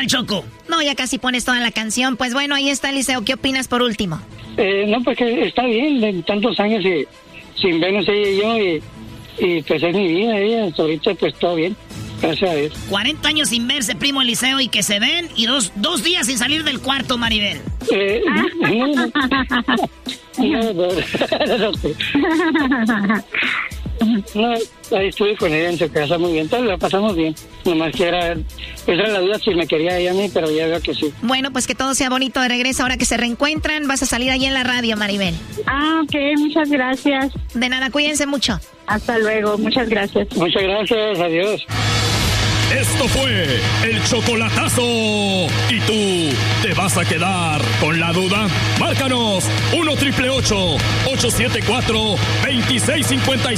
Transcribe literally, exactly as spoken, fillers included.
Choco? No, ya casi pones toda la canción. Pues bueno, ahí está, Eliseo. ¿Qué opinas por último? Eh, no, pues que está bien, de tantos años y, sin vernos ella y yo, y, y pues es mi vida, ella, hasta ahorita pues todo bien, gracias a Dios. cuarenta años sin verse, primo Eliseo, y que se ven, y dos, dos días sin salir del cuarto, Maribel. Eh, no, no, no, no, no, no, ahí estuve con ella en su casa muy bien, todo la pasamos bien, nomás que era, esa era la duda si me quería ella a mí, pero ya veo que sí. Bueno, pues que todo sea bonito de regreso, ahora que se reencuentran, vas a salir ahí en la radio, Maribel. Ah, ok, muchas gracias. De nada, cuídense mucho. Hasta luego, muchas gracias. Muchas gracias, adiós. Esto fue el chocolatazo. ¿Y tú te vas a quedar con la duda? Márcanos uno triple ocho, ocho siete cuatro, dos seis cinco